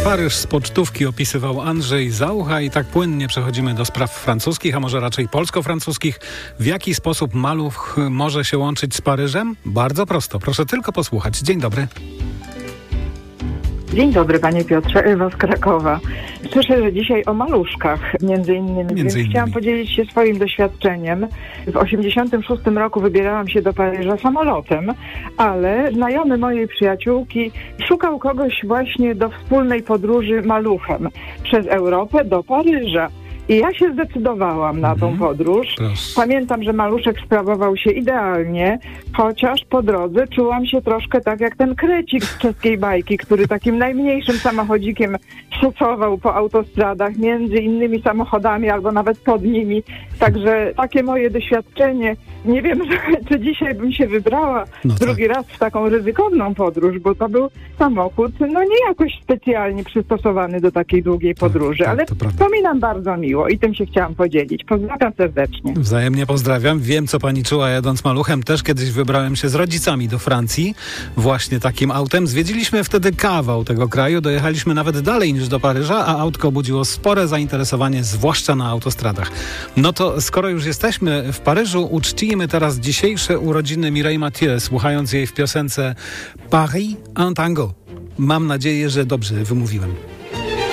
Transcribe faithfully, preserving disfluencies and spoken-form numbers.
Paryż z pocztówki opisywał Andrzej Zaucha i tak płynnie przechodzimy do spraw francuskich, a może raczej polsko-francuskich. W jaki sposób maluch może się łączyć z Paryżem? Bardzo prosto, proszę tylko posłuchać. Dzień dobry. Dzień dobry, panie Piotrze, Ewa z Krakowa. Słyszę, że dzisiaj o maluszkach między innymi, między więc innymi. chciałam podzielić się swoim doświadczeniem. W osiemdziesiątym szóstym roku wybierałam się do Paryża samolotem, ale znajomy mojej przyjaciółki szukał kogoś właśnie do wspólnej podróży maluchem przez Europę do Paryża. I ja się zdecydowałam na tą podróż. Proszę. Pamiętam, że maluszek sprawował się idealnie, chociaż po drodze czułam się troszkę tak jak ten krecik z czeskiej bajki, który takim najmniejszym samochodzikiem szucował po autostradach, między innymi samochodami albo nawet pod nimi. Także takie moje doświadczenie. Nie wiem, czy dzisiaj bym się wybrała No tak. drugi raz w taką ryzykowną podróż, bo to był samochód, no nie jakoś specjalnie przystosowany do takiej długiej podróży, tak, ale to prawda. wspominam bardzo miło i tym się chciałam podzielić. Pozdrawiam serdecznie. Wzajemnie pozdrawiam. Wiem, co pani czuła jadąc maluchem. Też kiedyś wybrałem się z rodzicami do Francji, właśnie takim autem. Zwiedziliśmy wtedy kawał tego kraju, dojechaliśmy nawet dalej niż do Paryża, a autko budziło spore zainteresowanie, zwłaszcza na autostradach. No to skoro już jesteśmy w Paryżu, uczcijmy teraz dzisiejsze urodziny Mireille Mathieu, słuchając jej w piosence Paris un tango. Mam nadzieję, że dobrze wymówiłem.